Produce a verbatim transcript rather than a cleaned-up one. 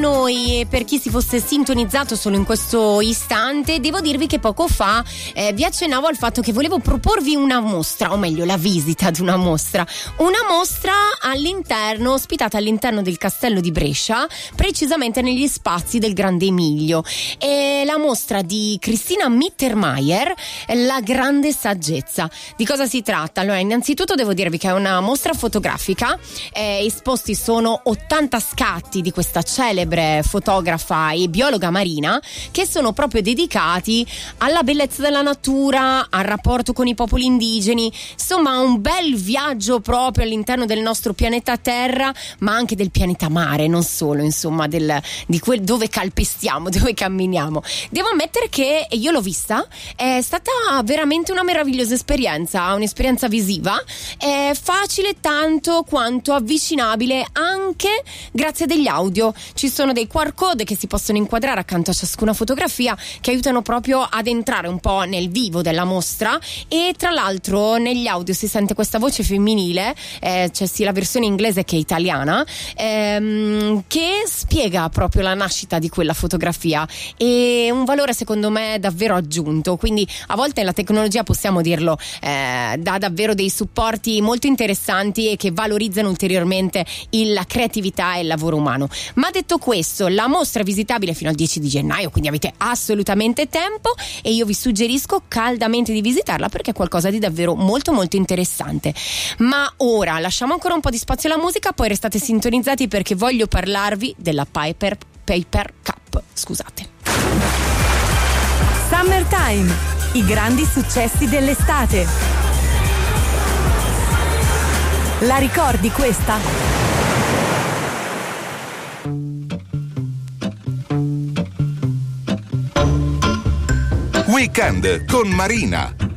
Noi, per chi si fosse sintonizzato solo in questo istante, devo dirvi che poco fa eh, vi accennavo al fatto che volevo proporvi una mostra, o meglio la visita ad una mostra, una mostra all'interno, ospitata all'interno del Castello di Brescia, precisamente negli spazi del Grande Emilio. È la mostra di Cristina Mittermeier, La grande saggezza. Di cosa si tratta? Allora, innanzitutto devo dirvi che è una mostra fotografica, eh, esposti sono ottanta scatti di questa celebre fotografa e biologa marina, che sono proprio dedicati alla bellezza della natura, al rapporto con i popoli indigeni, insomma un bel viaggio proprio all'interno del nostro pianeta Terra, ma anche del pianeta Mare, non solo, insomma del, di quel dove calpestiamo, dove camminiamo. Devo ammettere che io l'ho vista, è stata veramente una meravigliosa esperienza, un'esperienza visiva, è facile tanto quanto avvicinabile anche grazie a degli audio. Ci sono dei Q R code che si possono inquadrare accanto a ciascuna fotografia, che aiutano proprio ad entrare un po' nel vivo della mostra. E tra l'altro negli audio si sente questa voce femminile, eh, c'è sia la versione inglese che italiana, ehm, che spiega proprio la nascita di quella fotografia, e un valore secondo me davvero aggiunto. Quindi a volte la tecnologia, possiamo dirlo, eh, dà davvero dei supporti molto interessanti e che valorizzano ulteriormente il, la creatività e il lavoro umano. Ma detto questo, la mostra è visitabile fino al dieci di gennaio, quindi avete assolutamente tempo, e io vi suggerisco caldamente di visitarla perché è qualcosa di davvero molto molto interessante. Ma ora lasciamo ancora un po' di spazio alla musica, poi restate sintonizzati perché voglio parlarvi della Piper Paper Cup. Scusate. Summertime, i grandi successi dell'estate. La ricordi questa? Weekend con Marina.